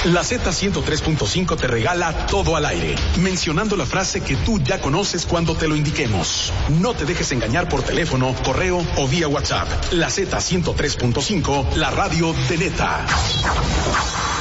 La Z103.5 te regala todo al aire, mencionando la frase que tú ya conoces cuando te lo indiquemos. No te dejes engañar por teléfono, correo o vía WhatsApp. La Z103.5, la radio de neta.